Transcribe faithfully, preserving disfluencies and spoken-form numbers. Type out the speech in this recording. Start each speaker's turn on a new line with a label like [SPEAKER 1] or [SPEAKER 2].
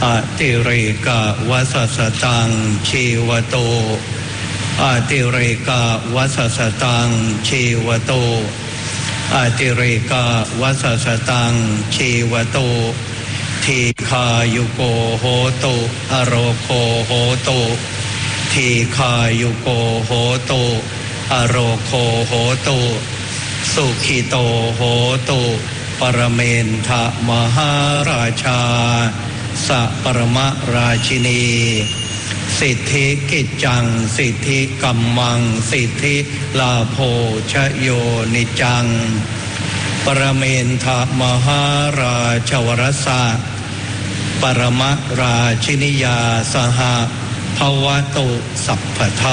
[SPEAKER 1] อติเรกวัสสตังชีวโตอติเรกวัสสตังชีวโตอติเรกวัสสตังชีวโตทีคายุโกโหตุอโรโคโหตุทีคายุโกโหตุอโรโคโหตุสุขิโตโหตุปรเมนทะมหาราชาสัปรมราชินีสิทธิกิจจังสิทธิกัมมังสิทธิลาโภชโยนิจังปรเมนทะมหาราชวรสะปรมราชินิยาสหภวตุสัพพทา